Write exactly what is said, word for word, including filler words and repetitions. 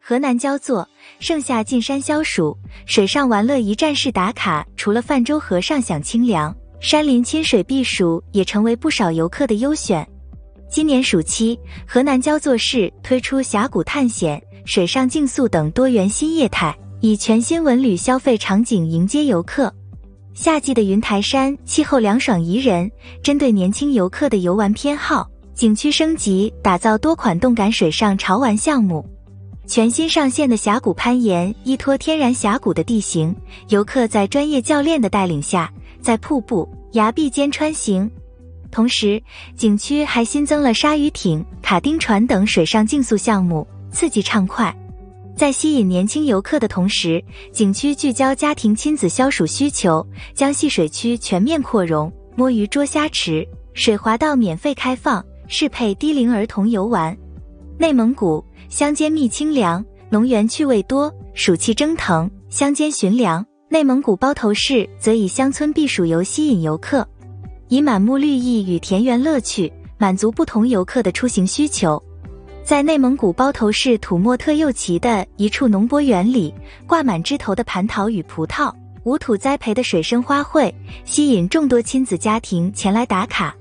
河南焦作，盛夏进山消暑，水上玩乐一站式打卡，除了泛舟河上享清凉，山林亲水避暑也成为不少游客的优选。今年暑期，河南焦作市推出峡谷探险、水上竞速等多元新业态，以全新文旅消费场景迎接游客。夏季的云台山气候凉爽宜人，针对年轻游客的游玩偏好，景区升级打造多款动感水上潮玩项目。全新上线的峡谷攀岩依托天然峡谷的地形，游客在专业教练的带领下，在瀑布、崖壁间穿行。同时，景区还新增了鲨鱼艇、卡丁船等水上竞速项目，刺激畅快。在吸引年轻游客的同时，景区聚焦家庭亲子消暑需求，将戏水区全面扩容，摸鱼捉虾池、水滑道免费开放，适配低龄儿童游玩。内蒙古乡间觅清凉，农园趣味多，暑气蒸腾，乡间寻凉。内蒙古包头市则以乡村避暑游吸引游客，以满目绿意与田园乐趣满足不同游客的出行需求。在内蒙古包头市土默特右旗的一处农博园里，挂满枝头的蟠桃与葡萄，无土栽培的水生花卉，吸引众多亲子家庭前来打卡。